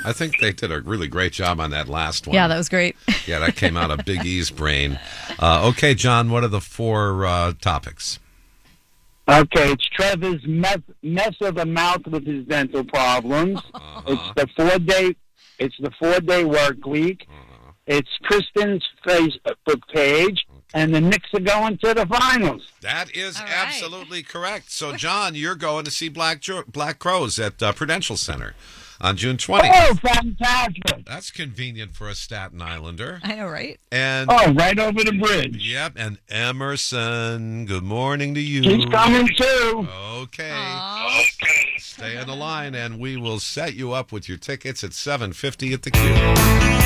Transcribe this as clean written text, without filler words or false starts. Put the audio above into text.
I think they did a really great job on that last one. Yeah, that was great. Yeah, that came out of Big E's brain. Okay, John, what are the four topics? Okay, it's Trevor's mess of the mouth with his dental problems. It's the 4-day work week. It's Kristen's Facebook page, and the Knicks are going to the finals. That is All right. absolutely correct. So, John, you're going to see Black Crows at Prudential Center on June 20th. Oh, fantastic. That's convenient for a Staten Islander. I know, right? And right over the bridge. Yep, and Emerson, good morning to you. He's coming too. Okay. Aww. Stay on the line, and we will set you up with your tickets at 7:50 at the Q.